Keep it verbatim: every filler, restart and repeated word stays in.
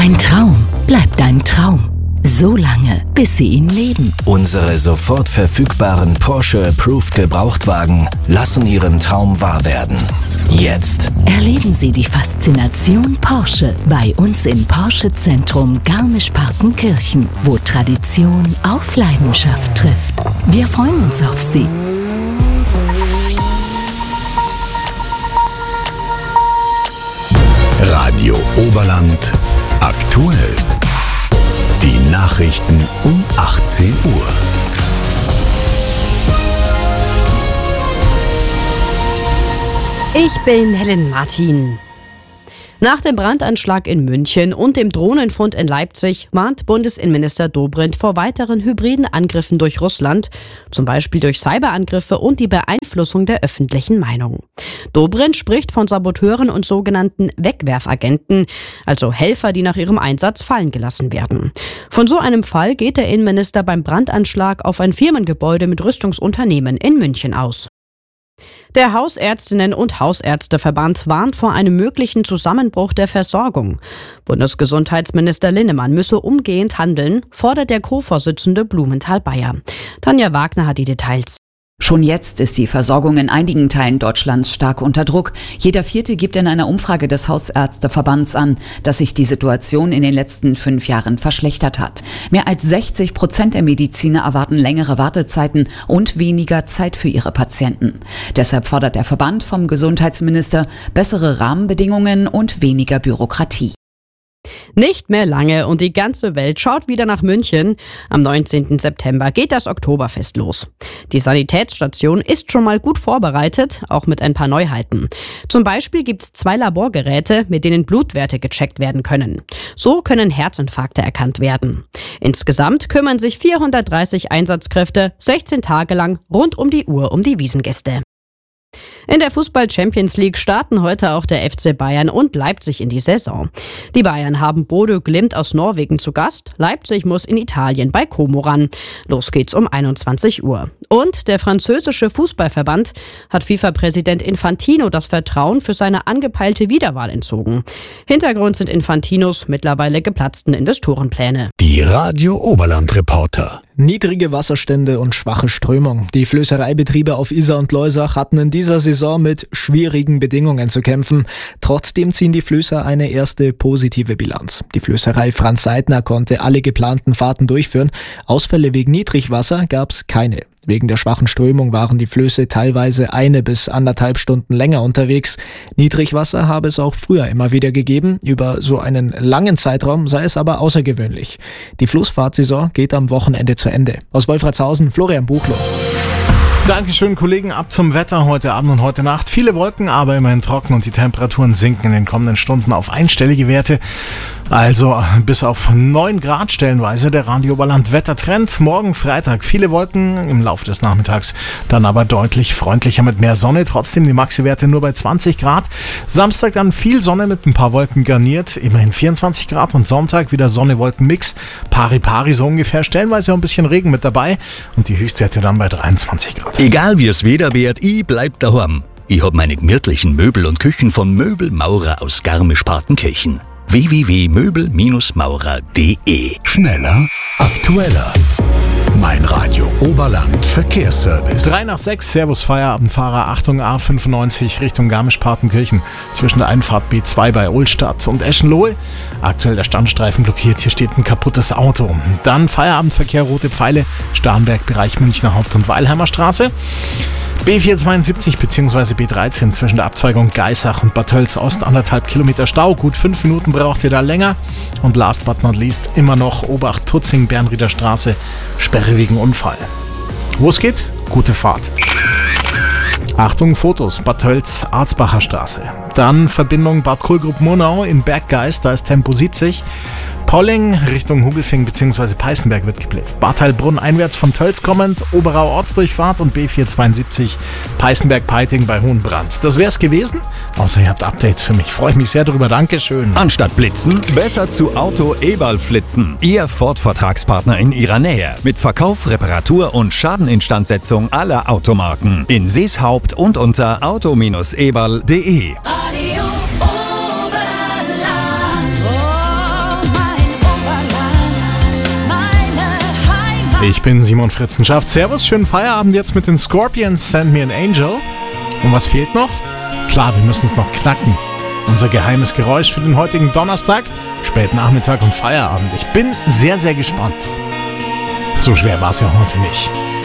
Ein Traum bleibt ein Traum. So lange, bis Sie ihn leben. Unsere sofort verfügbaren Porsche Approved Gebrauchtwagen lassen Ihren Traum wahr werden. Jetzt Erleben Sie die Faszination Porsche bei uns im Porsche-Zentrum Garmisch-Partenkirchen, wo Tradition auf Leidenschaft trifft. Wir freuen uns auf Sie. Radio Oberland aktuell. Die Nachrichten um achtzehn Uhr. Ich bin Helen Martin. Nach dem Brandanschlag in München und dem Drohnenfund in Leipzig mahnt Bundesinnenminister Dobrindt vor weiteren hybriden Angriffen durch Russland, zum Beispiel durch Cyberangriffe und die Beeinflussung der öffentlichen Meinung. Dobrindt spricht von Saboteuren und sogenannten Wegwerfagenten, also Helfer, die nach ihrem Einsatz fallen gelassen werden. Von so einem Fall geht der Innenminister beim Brandanschlag auf ein Firmengebäude mit Rüstungsunternehmen in München aus. Der Hausärztinnen- und Hausärzteverband warnt vor einem möglichen Zusammenbruch der Versorgung. Bundesgesundheitsminister Linnemann müsse umgehend handeln, fordert der Co-Vorsitzende Blumenthal-Bayer. Tanja Wagner hat die Details. Schon jetzt ist die Versorgung in einigen Teilen Deutschlands stark unter Druck. Jeder Vierte gibt in einer Umfrage des Hausärzteverbands an, dass sich die Situation in den letzten fünf Jahren verschlechtert hat. Mehr als sechzig Prozent der Mediziner erwarten längere Wartezeiten und weniger Zeit für ihre Patienten. Deshalb fordert der Verband vom Gesundheitsminister bessere Rahmenbedingungen und weniger Bürokratie. Nicht mehr lange und die ganze Welt schaut wieder nach München. Am neunzehnten September geht das Oktoberfest los. Die Sanitätsstation ist schon mal gut vorbereitet, auch mit ein paar Neuheiten. Zum Beispiel gibt es zwei Laborgeräte, mit denen Blutwerte gecheckt werden können. So können Herzinfarkte erkannt werden. Insgesamt kümmern sich vierhundertdreißig Einsatzkräfte sechzehn Tage lang rund um die Uhr um die Wiesngäste. In der Fußball-Champions League starten heute auch der F C Bayern und Leipzig in die Saison. Die Bayern haben Bodø Glimt aus Norwegen zu Gast. Leipzig muss in Italien bei Como ran. Los geht's um einundzwanzig Uhr. Und der französische Fußballverband hat FIFA-Präsident Infantino das Vertrauen für seine angepeilte Wiederwahl entzogen. Hintergrund sind Infantinos mittlerweile geplatzten Investorenpläne. Die Radio Oberland Reporter. Niedrige Wasserstände und schwache Strömung. Die Flößereibetriebe auf Isar und Loisach hatten in dieser Saison mit schwierigen Bedingungen zu kämpfen. Trotzdem ziehen die Flößer eine erste positive Bilanz. Die Flößerei Franz Seidner konnte alle geplanten Fahrten durchführen. Ausfälle wegen Niedrigwasser gab es keine. Wegen der schwachen Strömung waren die Flöße teilweise eine bis anderthalb Stunden länger unterwegs. Niedrigwasser habe es auch früher immer wieder gegeben. Über so einen langen Zeitraum sei es aber außergewöhnlich. Die Flussfahrtsaison geht am Wochenende zu Ende. Aus Wolfratshausen, Florian Buchloh. Dankeschön, Kollegen. Ab zum Wetter heute Abend und heute Nacht. Viele Wolken, aber immerhin trocken und die Temperaturen sinken in den kommenden Stunden auf einstellige Werte. Also bis auf neun Grad stellenweise der Radio Oberland Wettertrend. Morgen Freitag viele Wolken, im Laufe des Nachmittags dann aber deutlich freundlicher mit mehr Sonne. Trotzdem die Maxi-Werte nur bei zwanzig Grad. Samstag dann viel Sonne mit ein paar Wolken garniert, immerhin vierundzwanzig Grad. Und Sonntag wieder Sonne-Wolken-Mix. Pari-Pari so ungefähr, stellenweise auch ein bisschen Regen mit dabei. Und die Höchstwerte dann bei dreiundzwanzig Grad. Egal wie es Wetter wird, ich bleib daheim. Ich hab meine gemütlichen Möbel und Küchen von Möbelmaurer aus Garmisch-Partenkirchen. w w w punkt möbel maurer punkt d e. Schneller, aktueller. Mein Radio Oberland Verkehrsservice. drei nach sechs, Servus Feierabendfahrer, Achtung A fünfundneunzig Richtung Garmisch-Partenkirchen zwischen der Einfahrt B zwei bei Ohlstadt und Eschenlohe. Aktuell der Standstreifen blockiert, hier steht ein kaputtes Auto. Dann Feierabendverkehr, Rote Pfeile, Starnberg, Bereich Münchner Haupt- und Weilheimer Straße. B vierhundertzweiundsiebzig bzw. B dreizehn zwischen der Abzweigung Geissach und Bad Tölz Ost, anderthalb Kilometer Stau, gut fünf Minuten braucht ihr da länger. Und last but not least immer noch Obacht Tutzing, Bernrieder Straße, Sperre wegen Unfall. Wo es geht? Gute Fahrt. Achtung, Fotos, Bad Tölz, Arzbacher Straße. Dann Verbindung Bad Kohlgrub-Murnau in Berggeist, da ist Tempo siebzig. Polling Richtung Hugelfing bzw. Peißenberg wird geblitzt. Bad Heilbrunn einwärts von Tölz kommend, Oberau Ortsdurchfahrt und B vierhundertzweiundsiebzig Peißenberg-Peiting bei Hohenbrand. Das wär's gewesen. Außer ihr habt Updates für mich. Freue ich mich sehr drüber. Dankeschön. Anstatt blitzen, besser zu Auto Eberl flitzen. Ihr Ford-Vertragspartner in ihrer Nähe. Mit Verkauf, Reparatur und Schadeninstandsetzung aller Automarken. In Seeshaupt und unter auto eberl punkt d e. Ich bin Simon Fritzenschaft. Servus, schönen Feierabend jetzt mit den Scorpions, Send Me an Angel. Und was fehlt noch? Klar, wir müssen es noch knacken. Unser geheimes Geräusch für den heutigen Donnerstag, Spätnachmittag und Feierabend. Ich bin sehr, sehr gespannt. So schwer war es ja heute nicht.